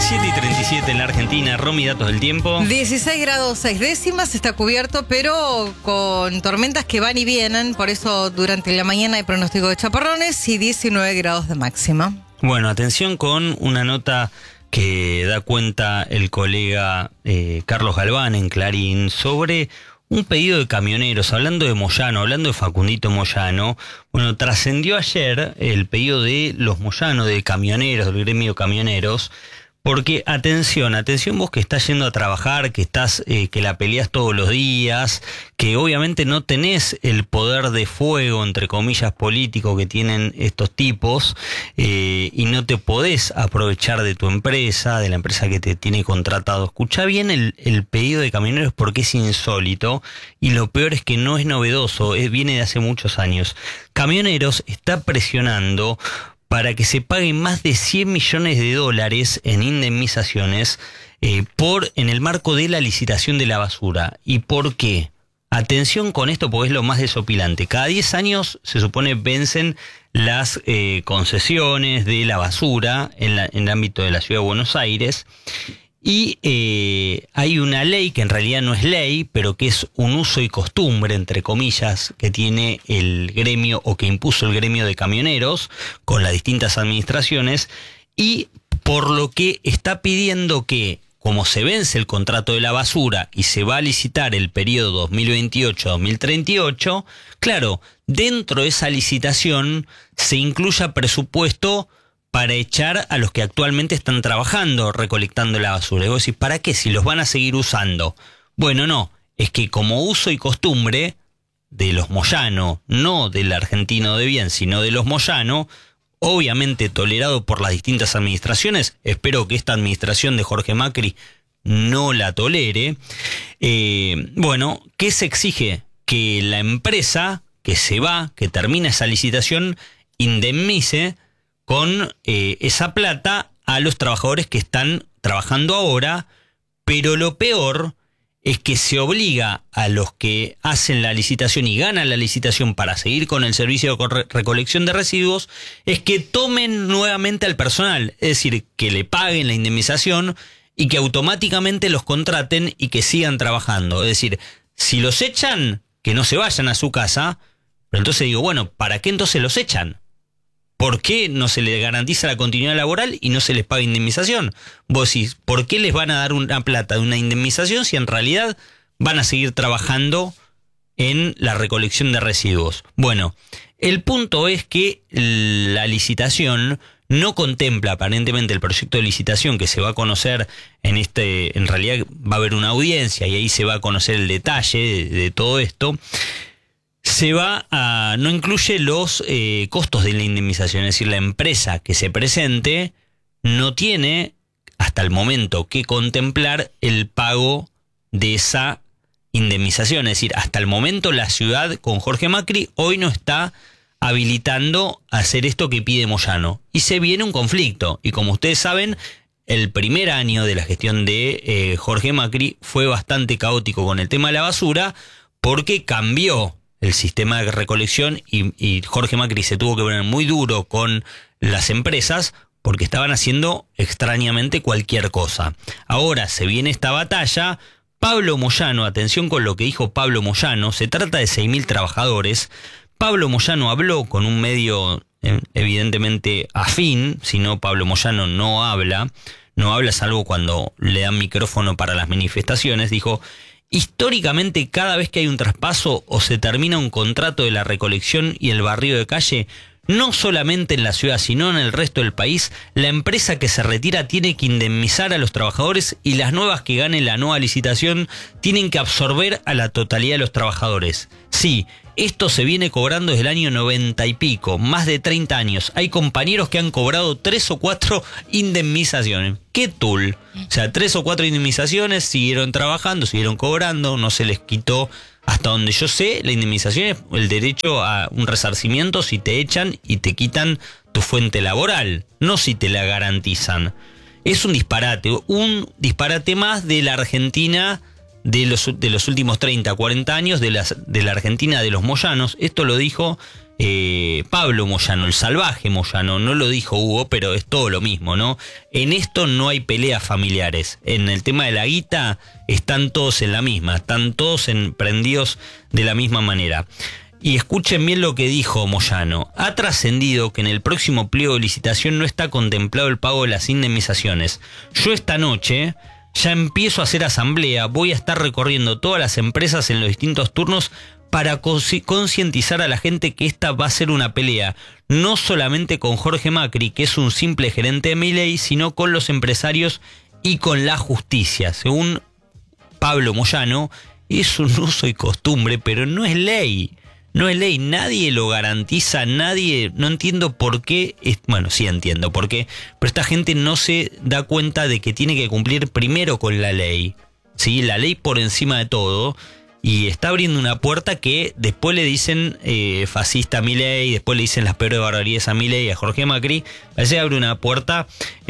7:37 en la Argentina. Romy, datos del tiempo. 16 grados 6 décimas, está cubierto, pero con tormentas que van y vienen. Por eso durante la mañana hay pronóstico de chaparrones y 19 grados de máxima. Bueno, atención con una nota que da cuenta el colega Carlos Galván en Clarín sobre un pedido de camioneros, hablando de Moyano, hablando de Facundito Moyano. Bueno, trascendió ayer el pedido de los Moyano, de camioneros, del gremio camioneros, porque atención vos que estás yendo a trabajar, que estás, que la peleás todos los días, que obviamente no tenés el poder de fuego, entre comillas, político que tienen estos tipos, y no te podés aprovechar de tu empresa, de la empresa que te tiene contratado. Escuchá bien el pedido de camioneros porque es insólito, y lo peor es que no es novedoso, viene de hace muchos años. Camioneros está presionando para que se paguen más de 100 millones de dólares en indemnizaciones en el marco de la licitación de la basura. ¿Y por qué? Atención con esto porque es lo más desopilante. Cada 10 años se supone vencen las concesiones de la basura en el ámbito de la Ciudad de Buenos Aires. Y hay una ley que en realidad no es ley, pero que es un uso y costumbre, entre comillas, que tiene el gremio o que impuso el gremio de camioneros con las distintas administraciones, y por lo que está pidiendo que, como se vence el contrato de la basura y se va a licitar el periodo 2028-2038, claro, dentro de esa licitación se incluya presupuesto para echar a los que actualmente están trabajando recolectando la basura. Y vos decís, ¿para qué? Si los van a seguir usando. Bueno, no, es que como uso y costumbre de los Moyano, no del argentino de bien, sino de los Moyano, obviamente tolerado por las distintas administraciones, espero que esta administración de Jorge Macri no la tolere. Bueno, ¿qué se exige? Que la empresa que se va, que termina esa licitación, indemnice con esa plata a los trabajadores que están trabajando ahora, pero lo peor es que se obliga a los que hacen la licitación y ganan la licitación para seguir con el servicio de recolección de residuos, es que tomen nuevamente al personal, es decir, que le paguen la indemnización y que automáticamente los contraten y que sigan trabajando. Es decir, si los echan, que no se vayan a su casa, pero entonces digo, bueno, ¿para qué entonces los echan? ¿Por qué no se les garantiza la continuidad laboral y no se les paga indemnización? Vos decís, ¿por qué les van a dar una plata de una indemnización si en realidad van a seguir trabajando en la recolección de residuos? Bueno, el punto es que la licitación no contempla aparentemente el proyecto de licitación que se va a conocer en realidad va a haber una audiencia y ahí se va a conocer el detalle de todo esto. No incluye los costos de la indemnización, es decir, la empresa que se presente no tiene hasta el momento que contemplar el pago de esa indemnización. Es decir, hasta el momento la ciudad con Jorge Macri hoy no está habilitando hacer esto que pide Moyano. Y se viene un conflicto. Y como ustedes saben, el primer año de la gestión de Jorge Macri fue bastante caótico con el tema de la basura porque cambió el sistema de recolección y Jorge Macri se tuvo que poner muy duro con las empresas porque estaban haciendo extrañamente cualquier cosa. Ahora se viene esta batalla. Pablo Moyano, atención con lo que dijo Pablo Moyano, se trata de 6.000 trabajadores. Pablo Moyano habló con un medio evidentemente afín, si no Pablo Moyano no habla salvo cuando le dan micrófono para las manifestaciones. Dijo: históricamente, cada vez que hay un traspaso o se termina un contrato de la recolección y el barrido de calle, no solamente en la ciudad, sino en el resto del país, la empresa que se retira tiene que indemnizar a los trabajadores y las nuevas que ganen la nueva licitación tienen que absorber a la totalidad de los trabajadores. Sí, esto se viene cobrando desde el año 90 y pico, más de 30 años. Hay compañeros que han cobrado 3 o 4 indemnizaciones. ¡Qué tul! O sea, 3 o 4 indemnizaciones, siguieron trabajando, siguieron cobrando, no se les quitó. Hasta donde yo sé, la indemnización es el derecho a un resarcimiento si te echan y te quitan tu fuente laboral, no si te la garantizan. Es un disparate más de la Argentina de los últimos 30, 40 años de la Argentina de los Moyanos. Esto lo dijo Pablo Moyano, el salvaje Moyano, no lo dijo Hugo, pero es todo lo mismo, ¿no? En esto no hay peleas familiares. En el tema de la guita están todos en la misma, están todos prendidos de la misma manera. Y escuchen bien lo que dijo Moyano. Ha trascendido que en el próximo pliego de licitación no está contemplado el pago de las indemnizaciones. Yo esta noche ya empiezo a hacer asamblea, voy a estar recorriendo todas las empresas en los distintos turnos para concientizar a la gente que esta va a ser una pelea, no solamente con Jorge Macri, que es un simple gerente de Milei, sino con los empresarios y con la justicia. Según Pablo Moyano, es un uso y costumbre, pero no es ley. No es ley, nadie lo garantiza, nadie, no entiendo por qué, bueno, sí entiendo por qué, pero esta gente no se da cuenta de que tiene que cumplir primero con la ley, ¿sí? La ley por encima de todo, y está abriendo una puerta que después le dicen fascista a Milei, después le dicen las peores barbaridades a Milei y a Jorge Macri. Parece que abre una puerta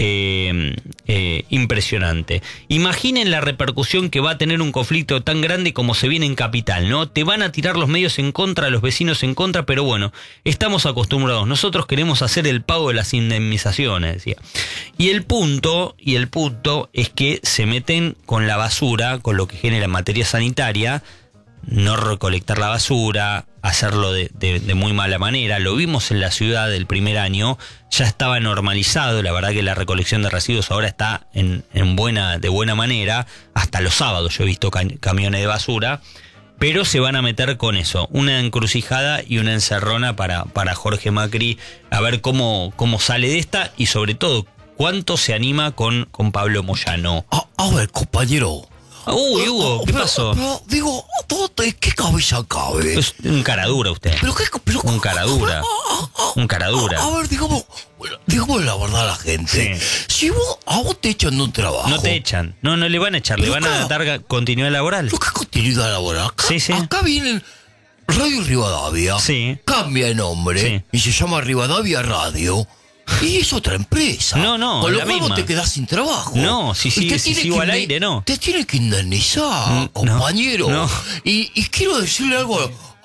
impresionante. Imaginen la repercusión que va a tener un conflicto tan grande como se viene en Capital, ¿no? Te van a tirar los medios en contra, los vecinos en contra, pero bueno, estamos acostumbrados. Nosotros queremos hacer el pago de las indemnizaciones, decía. Y el punto es que se meten con la basura, con lo que genera en materia sanitaria, no recolectar la basura, hacerlo de muy mala manera. Lo vimos en la ciudad del primer año, ya estaba normalizado. La verdad que la recolección de residuos ahora está de buena manera. Hasta los sábados yo he visto camiones de basura, pero se van a meter con eso, una encrucijada y una encerrona para Jorge Macri, a ver cómo sale de esta y sobre todo cuánto se anima con Pablo Moyano. A ver, compañero. Uy, Hugo, ¿qué pasó? Pero digo, ¿qué cabeza cabe? Es un caradura usted. Un caradura. Un caradura. A ver, digamos la verdad a la gente. Sí. Si a vos te echan de un trabajo. No te echan. No le van a echar. Le van a dar continuidad laboral. ¿Qué continuidad laboral? Sí. Acá vienen Radio Rivadavia. Sí. Cambia de nombre. Sí. Y se llama Rivadavia Radio. Y es otra empresa. No, con lo la cual misma. vos te quedás sin trabajo. No, si sigo al aire, no. Te tiene que indemnizar, compañero. No. Y quiero decirle algo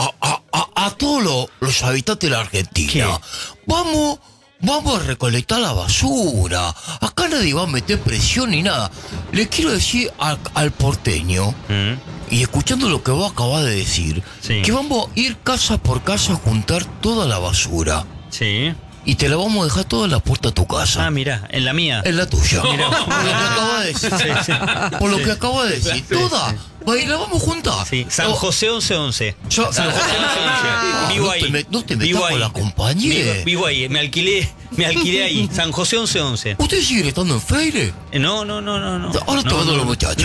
a todos los habitantes de la Argentina. ¿Qué? Vamos a recolectar la basura. Acá nadie va a meter presión ni nada. Le quiero decir al porteño, y escuchando lo que vos acabás de decir, Sí. que vamos a ir casa por casa a juntar toda la basura. Sí. Y te la vamos a dejar toda en la puerta de tu casa. Ah, mirá, en la mía. En la tuya. Mirá. Por lo que acaba de decir. Sí. Por lo que acaba de decir. Toda. Y la vamos juntas. Sí, San José 1111. San José 1111. Vivo ahí. No te metas con la compañera. Vivo ahí. Me alquilé ahí. San José 1111. ¿Usted sigue estando en Freire? No. Ahora te mando los muchachos.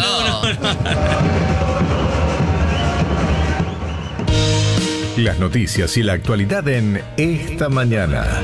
No. Las noticias y la actualidad en Esta Mañana.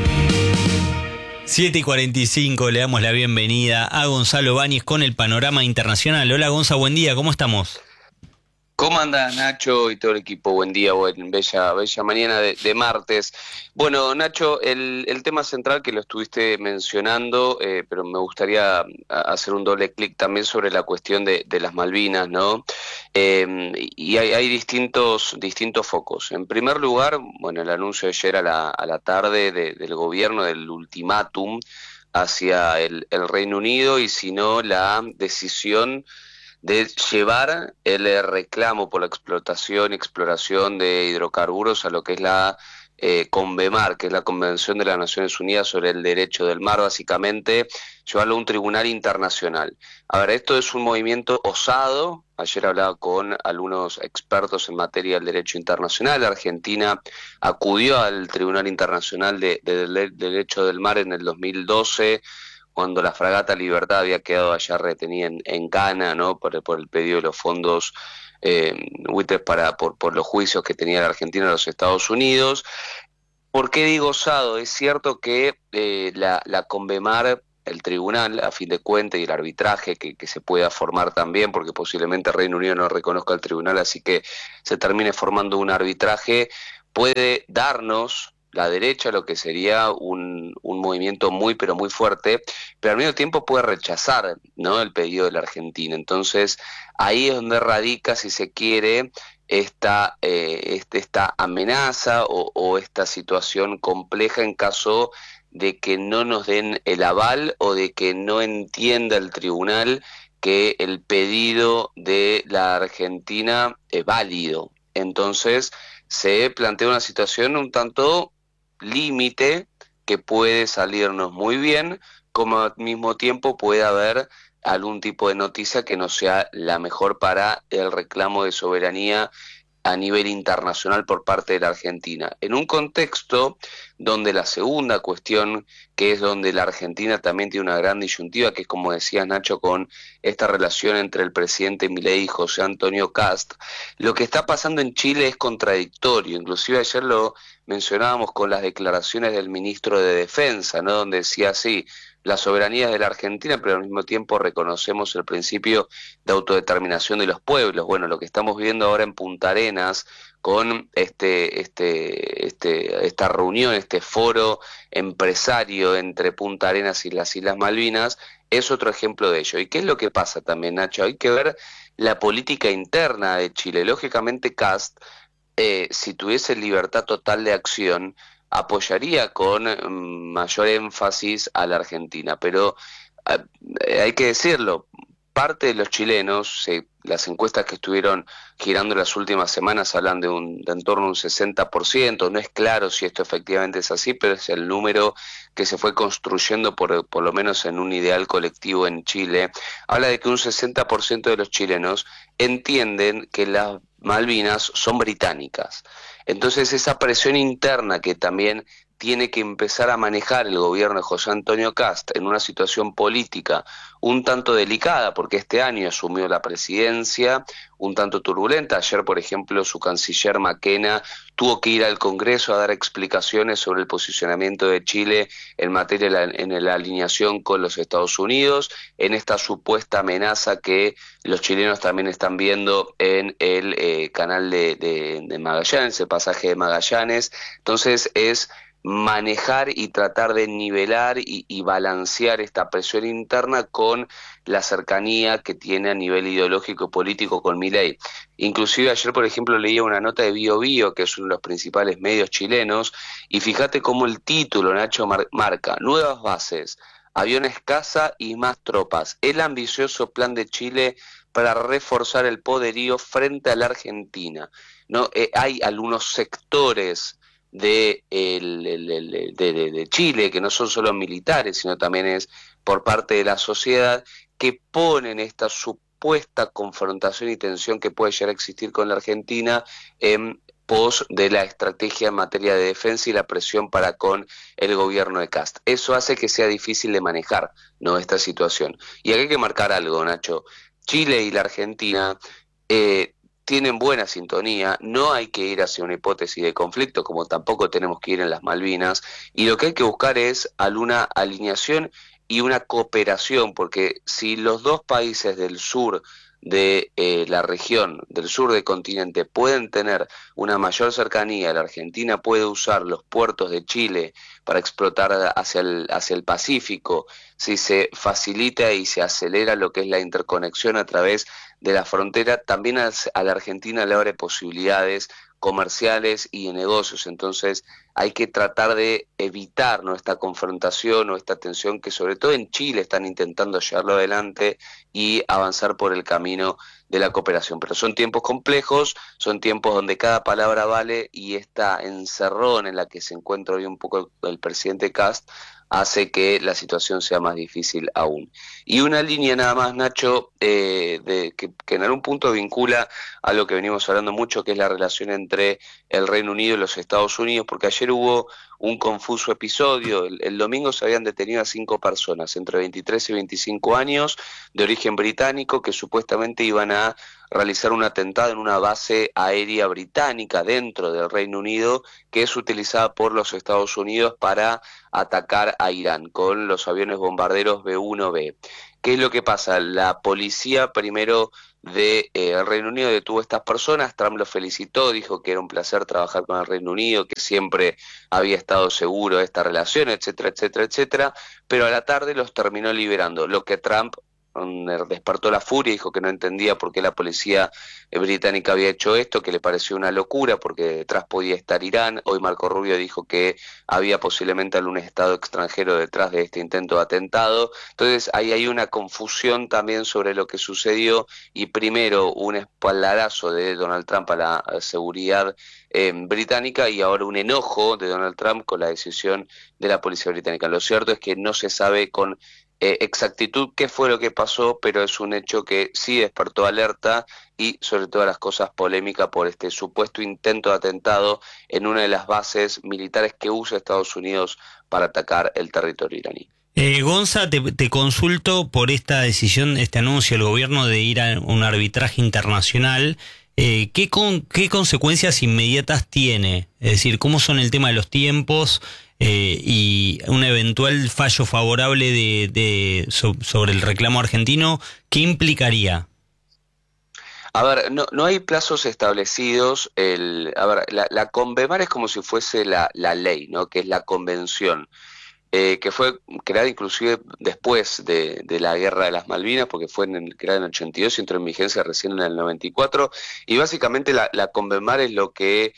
7:45, le damos la bienvenida a Gonzalo Báñez con el panorama internacional. Hola Gonzalo, buen día, ¿cómo estamos? ¿Cómo anda Nacho y todo el equipo? Buen día, bella mañana de martes. Bueno, Nacho, el tema central que lo estuviste mencionando, pero me gustaría hacer un doble clic también sobre la cuestión de las Malvinas, ¿no? Y hay distintos focos. En primer lugar, bueno, el anuncio de ayer a la tarde del gobierno del ultimátum hacia el Reino Unido y si no la decisión de llevar el reclamo por la explotación y exploración de hidrocarburos a lo que es la CONVEMAR, que es la Convención de las Naciones Unidas sobre el Derecho del Mar, básicamente llevarlo a un tribunal internacional. A ver, esto es un movimiento osado. Ayer hablaba con algunos expertos en materia del derecho internacional. Argentina acudió al Tribunal Internacional de Derecho del Mar en el 2012, cuando la fragata Libertad había quedado allá retenida en Ghana, ¿no? por el pedido de los fondos buitres por los juicios que tenía la Argentina en los Estados Unidos. ¿Por qué digo osado? Es cierto que la CONVEMAR, el tribunal, a fin de cuentas, y el arbitraje que se pueda formar también, porque posiblemente el Reino Unido no reconozca al tribunal, así que se termine formando un arbitraje, puede darnos la derecha, lo que sería un movimiento muy, pero muy fuerte, pero al mismo tiempo puede rechazar, ¿no?, el pedido de la Argentina. Entonces, ahí es donde radica, si se quiere, esta amenaza o esta situación compleja en caso de que no nos den el aval o de que no entienda el tribunal que el pedido de la Argentina es válido. Entonces se plantea una situación un tanto límite que puede salirnos muy bien, como al mismo tiempo puede haber algún tipo de noticia que no sea la mejor para el reclamo de soberanía a nivel internacional por parte de la Argentina, en un contexto donde la segunda cuestión, que es donde la Argentina también tiene una gran disyuntiva, que es, como decía Nacho, con esta relación entre el presidente Milei y José Antonio Kast, lo que está pasando en Chile es contradictorio. Inclusive ayer lo mencionábamos con las declaraciones del ministro de Defensa, ¿no?, donde decía así: la soberanía es de la Argentina, pero al mismo tiempo reconocemos el principio de autodeterminación de los pueblos. Bueno, lo que estamos viendo ahora en Punta Arenas con esta reunión, este foro empresario entre Punta Arenas y las Islas Malvinas, es otro ejemplo de ello. ¿Y qué es lo que pasa también, Nacho? Hay que ver la política interna de Chile. Lógicamente, Kast, si tuviese libertad total de acción, apoyaría con mayor énfasis a la Argentina, pero hay que decirlo, parte de los chilenos, las encuestas que estuvieron girando las últimas semanas hablan de en torno a un 60%, no es claro si esto efectivamente es así, pero es el número que se fue construyendo por lo menos en un ideal colectivo en Chile, habla de que un 60% de los chilenos entienden que las Malvinas son británicas. Entonces esa presión interna que también tiene que empezar a manejar el gobierno de José Antonio Kast en una situación política un tanto delicada, porque este año asumió la presidencia, un tanto turbulenta. Ayer, por ejemplo, su canciller Maquena tuvo que ir al Congreso a dar explicaciones sobre el posicionamiento de Chile en materia en la alineación con los Estados Unidos, en esta supuesta amenaza que los chilenos también están viendo en el canal de Magallanes, el pasaje de Magallanes. Entonces es manejar y tratar de nivelar y balancear esta presión interna con la cercanía que tiene a nivel ideológico y político con Milei. Inclusive ayer, por ejemplo, leía una nota de Bio Bio, que es uno de los principales medios chilenos, y fíjate cómo el título, Nacho, marca: nuevas bases, aviones caza y más tropas, el ambicioso plan de Chile para reforzar el poderío frente a la Argentina. ¿No? Hay algunos sectores de Chile, que no son solo militares, sino también es por parte de la sociedad, que ponen esta supuesta confrontación y tensión que puede llegar a existir con la Argentina en pos de la estrategia en materia de defensa y la presión para con el gobierno de Kast. Eso hace que sea difícil de manejar, ¿no?, esta situación. Y aquí hay que marcar algo, Nacho. Chile y la Argentina tienen buena sintonía, no hay que ir hacia una hipótesis de conflicto, como tampoco tenemos que ir en las Malvinas, y lo que hay que buscar es alguna alineación y una cooperación, porque si los dos países del sur de la región, del sur del continente, pueden tener una mayor cercanía, la Argentina puede usar los puertos de Chile para explotar hacia el Pacífico, si se facilita y se acelera lo que es la interconexión a través de la frontera, también a la Argentina le abre posibilidades comerciales y de negocios. Entonces hay que tratar de evitar, ¿no?, esta confrontación o esta tensión que sobre todo en Chile están intentando llevarlo adelante y avanzar por el camino de la cooperación. Pero son tiempos complejos, son tiempos donde cada palabra vale, y esta encerrón en la que se encuentra hoy un poco el presidente Kast hace que la situación sea más difícil aún. Y una línea nada más, Nacho, que en algún punto vincula a lo que venimos hablando mucho, que es la relación entre el Reino Unido y los Estados Unidos, porque ayer hubo un confuso episodio. El domingo se habían detenido a 5 personas, entre 23 y 25 años, de origen británico, que supuestamente iban a realizar un atentado en una base aérea británica dentro del Reino Unido, que es utilizada por los Estados Unidos para atacar a Irán con los aviones bombarderos B-1B. ¿Qué es lo que pasa? La policía primero de el Reino Unido detuvo a estas personas. Trump los felicitó, dijo que era un placer trabajar con el Reino Unido, que siempre había estado seguro de esta relación, etcétera, etcétera, etcétera, pero a la tarde los terminó liberando, lo que Trump despertó la furia, dijo que no entendía por qué la policía británica había hecho esto, que le pareció una locura porque detrás podía estar Irán. Hoy Marco Rubio dijo que había posiblemente algún estado extranjero detrás de este intento de atentado. Entonces ahí hay una confusión también sobre lo que sucedió, y primero un espaldarazo de Donald Trump a la seguridad británica, y ahora un enojo de Donald Trump con la decisión de la policía británica. Lo cierto es que no se sabe con exactitud qué fue lo que pasó, pero es un hecho que sí despertó alerta y sobre todas las cosas polémica por este supuesto intento de atentado en una de las bases militares que usa Estados Unidos para atacar el territorio iraní. Gonza, te consulto por esta decisión, este anuncio del gobierno de ir a un arbitraje internacional. ¿Qué consecuencias inmediatas tiene? Es decir, ¿cómo son el tema de los tiempos y un eventual fallo favorable sobre el reclamo argentino? ¿Qué implicaría? A ver, no hay plazos establecidos. La Convemar es como si fuese la ley, ¿no? Que es la convención. Que fue creada inclusive después de la Guerra de las Malvinas, porque fue creada en el 82 y entró en vigencia recién en el 94, y básicamente la Convemar es lo que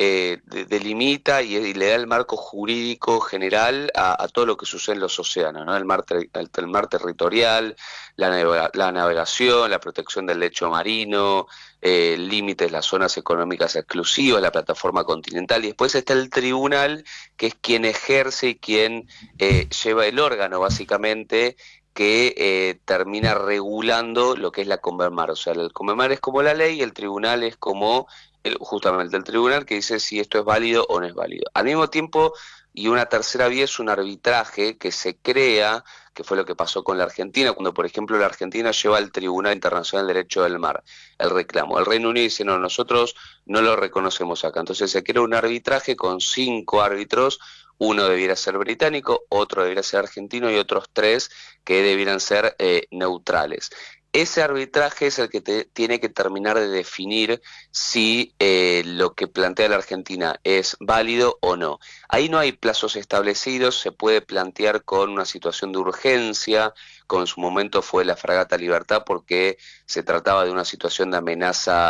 delimita y le da el marco jurídico general a todo lo que sucede en los océanos, ¿no? El mar territorial, la navegación, la protección del lecho marino, límites, las zonas económicas exclusivas, la plataforma continental, y después está el tribunal, que es quien ejerce y quien lleva el órgano, básicamente, que termina regulando lo que es la Convemar. O sea, el Convemar es como la ley y el tribunal es como justamente el tribunal que dice si esto es válido o no es válido. Al mismo tiempo, y una tercera vía es un arbitraje que se crea, que fue lo que pasó con la Argentina, cuando por ejemplo la Argentina lleva al Tribunal Internacional del Derecho del Mar el reclamo. El Reino Unido dice, no, nosotros no lo reconocemos acá. Entonces se crea un arbitraje con 5 árbitros, uno debiera ser británico, otro debiera ser argentino y otros 3 que debieran ser neutrales. Ese arbitraje es el que tiene que terminar de definir si lo que plantea la Argentina es válido o no. Ahí no hay plazos establecidos, se puede plantear con una situación de urgencia, como en su momento fue la fragata Libertad, porque se trataba de una situación de amenaza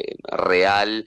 real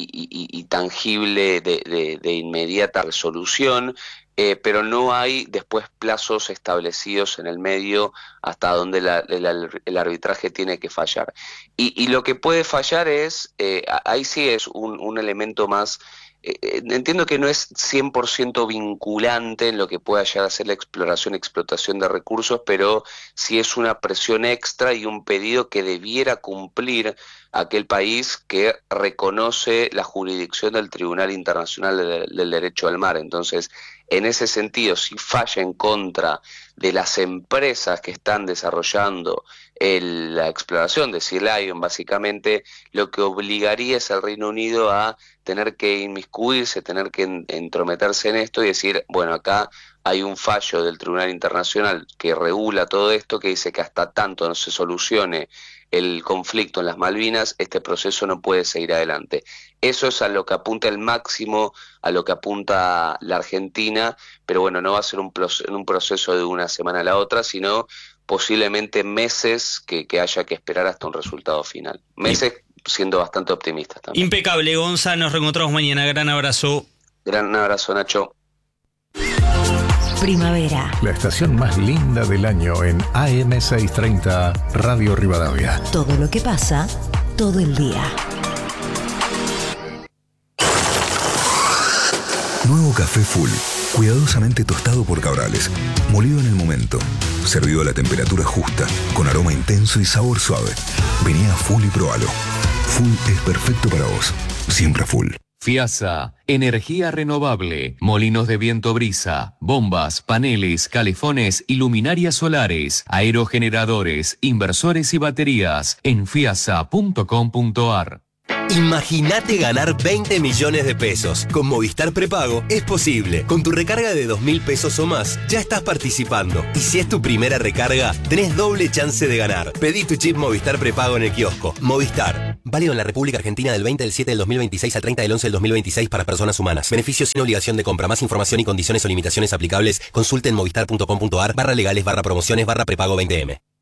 y tangible de inmediata resolución. Pero no hay después plazos establecidos en el medio hasta donde el arbitraje tiene que fallar. Y lo que puede fallar es, ahí sí es un elemento más, entiendo que no es 100% vinculante en lo que pueda llegar a ser la exploración y explotación de recursos, pero sí es una presión extra y un pedido que debiera cumplir aquel país que reconoce la jurisdicción del Tribunal Internacional del Derecho al Mar. Entonces, en ese sentido, si falla en contra de las empresas que están desarrollando la exploración de Sea Lion, básicamente lo que obligaría es al Reino Unido a tener que inmiscuirse, tener que entrometerse en esto y decir, bueno, acá hay un fallo del Tribunal Internacional que regula todo esto, que dice que hasta tanto no se solucione el conflicto en las Malvinas, este proceso no puede seguir adelante. Eso es a lo que apunta el máximo, a lo que apunta la Argentina, pero bueno, no va a ser un proceso de una semana a la otra, sino posiblemente meses que haya que esperar hasta un resultado final. Meses siendo bastante optimistas también. Impecable, Gonza, nos reencontramos mañana. Gran abrazo. Gran abrazo, Nacho. Primavera. La estación más linda del año en AM630 Radio Rivadavia. Todo lo que pasa, todo el día. Nuevo café Full, cuidadosamente tostado por Cabrales, molido en el momento, servido a la temperatura justa, con aroma intenso y sabor suave. Vení a Full y probalo. Full es perfecto para vos, siempre Full. FIASA, energía renovable, molinos de viento brisa, bombas, paneles, calefones y luminarias solares, aerogeneradores, inversores y baterías en fiasa.com.ar. Imagínate ganar 20 millones de pesos. Con Movistar Prepago es posible. Con tu recarga de 2.000 pesos o más, ya estás participando. Y si es tu primera recarga, tenés doble chance de ganar. Pedí tu chip Movistar Prepago en el kiosco. Movistar. Válido en la República Argentina del 20 del 7 del 2026 al 30 del 11 del 2026 para personas humanas. Beneficios sin obligación de compra. Más información y condiciones o limitaciones aplicables. Consulte en movistar.com.ar/legales/promociones/prepago 20M.